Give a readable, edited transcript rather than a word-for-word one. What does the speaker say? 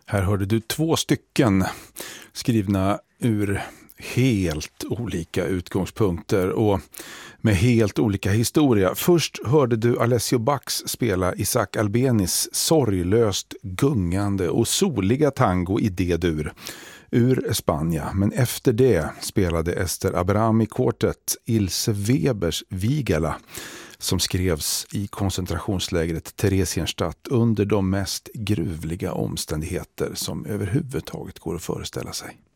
Här hörde du 2 stycken skrivna ur helt olika utgångspunkter och med helt olika historia. Först hörde du Alessio Bax spela Isaac Albenis sorglöst gungande och soliga tango i D-dur ur Spanien. Men efter det spelade Ester Abrami Quartet Ilse Webers Vigala, som skrevs i koncentrationslägret Theresienstadt under de mest gruvliga omständigheter som överhuvudtaget går att föreställa sig.